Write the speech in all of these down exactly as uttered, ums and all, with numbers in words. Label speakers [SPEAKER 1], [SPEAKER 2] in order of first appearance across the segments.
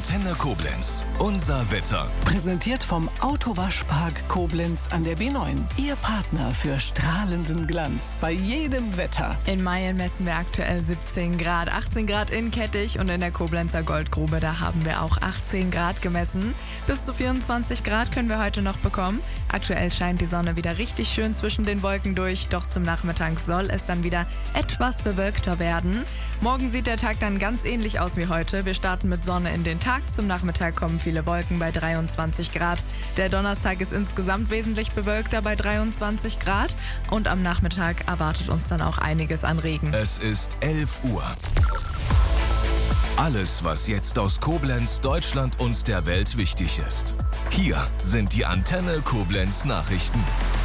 [SPEAKER 1] Antenne Koblenz. Unser Wetter.
[SPEAKER 2] Präsentiert vom Autowaschpark Koblenz an der B neun. Ihr Partner für strahlenden Glanz bei jedem Wetter.
[SPEAKER 3] In Mayen messen wir aktuell siebzehn Grad, achtzehn Grad in Kettich und in der Koblenzer Goldgrube, da haben wir auch achtzehn Grad gemessen. Bis zu vierundzwanzig Grad können wir heute noch bekommen. Aktuell scheint die Sonne wieder richtig schön zwischen den Wolken durch, doch zum Nachmittag soll es dann wieder etwas bewölkter werden. Morgen sieht der Tag dann ganz ähnlich aus wie heute. Wir starten mit Sonne in den Tag, zum Nachmittag kommen viele Wolken bei dreiundzwanzig Grad. Der Donnerstag ist insgesamt wesentlich bewölkter bei dreiundzwanzig Grad und am Nachmittag erwartet uns dann auch einiges an Regen.
[SPEAKER 1] Es ist elf Uhr. Alles, was jetzt aus Koblenz, Deutschland und der Welt wichtig ist. Hier sind die Antenne Koblenz Nachrichten.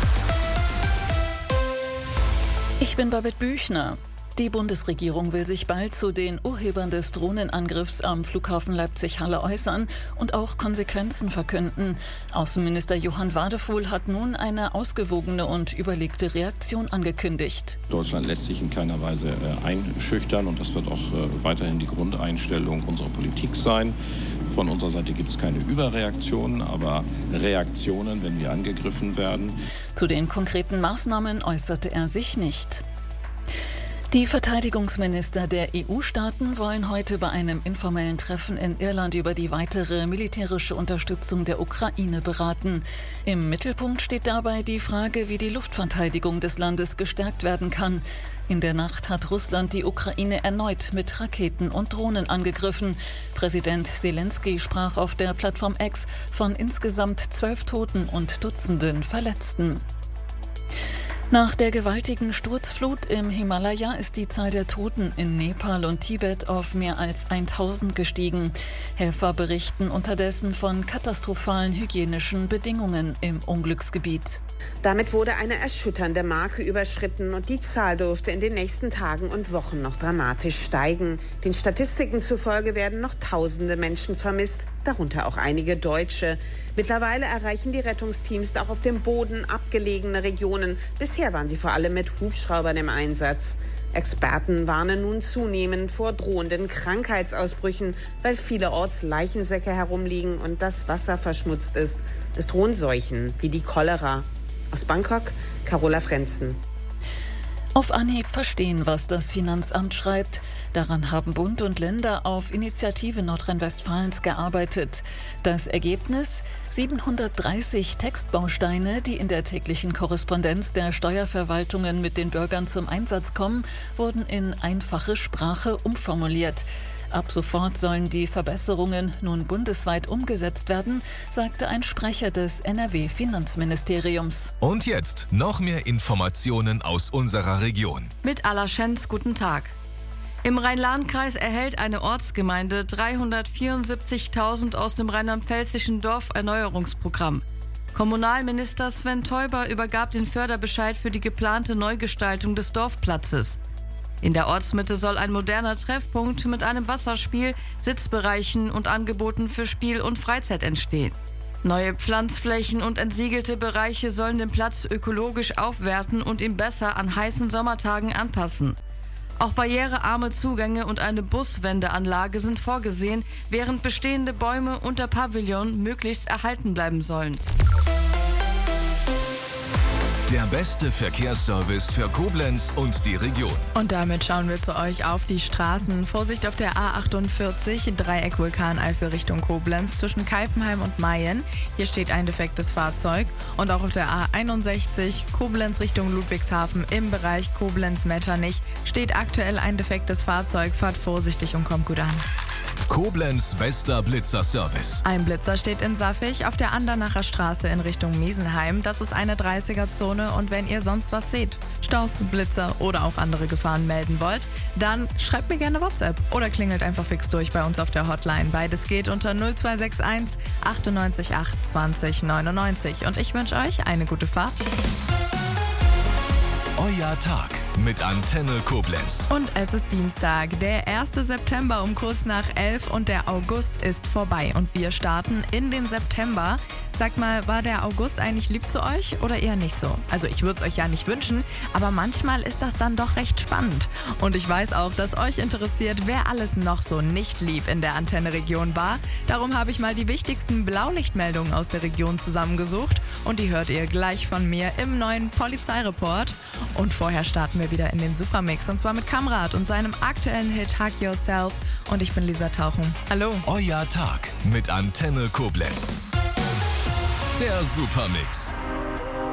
[SPEAKER 4] Ich bin Babette Büchner. Die Bundesregierung will sich bald zu den Urhebern des Drohnenangriffs am Flughafen Leipzig-Halle äußern und auch Konsequenzen verkünden. Außenminister Johann Wadefuhl hat nun eine ausgewogene und überlegte Reaktion angekündigt.
[SPEAKER 5] Deutschland lässt sich in keiner Weise äh, einschüchtern und das wird auch äh, weiterhin die Grundeinstellung unserer Politik sein. Von unserer Seite gibt es keine Überreaktionen, aber Reaktionen, wenn wir angegriffen werden.
[SPEAKER 4] Zu den konkreten Maßnahmen äußerte er sich nicht. Die Verteidigungsminister der E U-Staaten wollen heute bei einem informellen Treffen in Irland über die weitere militärische Unterstützung der Ukraine beraten. Im Mittelpunkt steht dabei die Frage, wie die Luftverteidigung des Landes gestärkt werden kann. In der Nacht hat Russland die Ukraine erneut mit Raketen und Drohnen angegriffen. Präsident Zelensky sprach auf der Plattform X von insgesamt zwölf Toten und Dutzenden Verletzten. Nach der gewaltigen Sturzflut im Himalaya ist die Zahl der Toten in Nepal und Tibet auf mehr als tausend gestiegen. Helfer berichten unterdessen von katastrophalen hygienischen Bedingungen im Unglücksgebiet.
[SPEAKER 6] Damit wurde eine erschütternde Marke überschritten und die Zahl dürfte in den nächsten Tagen und Wochen noch dramatisch steigen. Den Statistiken zufolge werden noch tausende Menschen vermisst, darunter auch einige Deutsche. Mittlerweile erreichen die Rettungsteams auch auf dem Boden abgelegene Regionen. Bisher waren sie vor allem mit Hubschraubern im Einsatz. Experten warnen nun zunehmend vor drohenden Krankheitsausbrüchen, weil vielerorts Leichensäcke herumliegen und das Wasser verschmutzt ist. Es drohen Seuchen wie die Cholera. Aus Bangkok, Carola Frenzen.
[SPEAKER 4] Auf Anhieb verstehen, was das Finanzamt schreibt. Daran haben Bund und Länder auf Initiative Nordrhein-Westfalens gearbeitet. Das Ergebnis? siebenhundertdreißig Textbausteine, die in der täglichen Korrespondenz der Steuerverwaltungen mit den Bürgern zum Einsatz kommen, wurden in einfache Sprache umformuliert. Ab sofort sollen die Verbesserungen nun bundesweit umgesetzt werden, sagte ein Sprecher des N R W-Finanzministeriums.
[SPEAKER 1] Und jetzt noch mehr Informationen aus unserer Region.
[SPEAKER 3] Mit Alaschenz, guten Tag. Im Rhein-Lahn-Kreis erhält eine Ortsgemeinde dreihundertvierundsiebzigtausend aus dem rheinland-pfälzischen Dorferneuerungsprogramm. Kommunalminister Sven Teuber übergab den Förderbescheid für die geplante Neugestaltung des Dorfplatzes. In der Ortsmitte soll ein moderner Treffpunkt mit einem Wasserspiel, Sitzbereichen und Angeboten für Spiel und Freizeit entstehen. Neue Pflanzflächen und entsiegelte Bereiche sollen den Platz ökologisch aufwerten und ihn besser an heißen Sommertagen anpassen. Auch barrierearme Zugänge und eine Buswendeanlage sind vorgesehen, während bestehende Bäume und der Pavillon möglichst erhalten bleiben sollen.
[SPEAKER 1] Der beste Verkehrsservice für Koblenz und die Region.
[SPEAKER 3] Und damit schauen wir zu euch auf die Straßen. Vorsicht auf der A achtundvierzig, Dreieck Vulkaneifel Richtung Koblenz zwischen Keifenheim und Mayen. Hier steht ein defektes Fahrzeug. Und auch auf der A einundsechzig, Koblenz Richtung Ludwigshafen im Bereich Koblenz-Metternich steht aktuell ein defektes Fahrzeug. Fahrt vorsichtig und kommt gut an.
[SPEAKER 1] Koblenz bester Blitzerservice.
[SPEAKER 3] Ein Blitzer steht in Saffig auf der Andernacher Straße in Richtung Miesenheim. Das ist eine dreißiger-Zone und wenn ihr sonst was seht, Staus, Blitzer oder auch andere Gefahren melden wollt, dann schreibt mir gerne WhatsApp oder klingelt einfach fix durch bei uns auf der Hotline. Beides geht unter null zwei sechs eins achtundneunzig acht zwanzig neunundneunzig und ich wünsche euch eine gute Fahrt.
[SPEAKER 1] Euer Tag mit Antenne Koblenz.
[SPEAKER 7] Und es ist Dienstag, der erste September um kurz nach elf und der August ist vorbei und wir starten in den September. Sagt mal, war der August eigentlich lieb zu euch oder eher nicht so? Also ich würde es euch ja nicht wünschen, aber manchmal ist das dann doch recht spannend. Und ich weiß auch, dass euch interessiert, wer alles noch so nicht lieb in der Antenne-Region war. Darum habe ich mal die wichtigsten Blaulichtmeldungen aus der Region zusammengesucht und die hört ihr gleich von mir im neuen Polizeireport. Und vorher starten wir wieder in den Supermix und zwar mit Kamrat und seinem aktuellen Hit Hug Yourself und ich bin Lisa Tauchen. Hallo.
[SPEAKER 1] Euer Tag mit Antenne Koblenz. Der Supermix.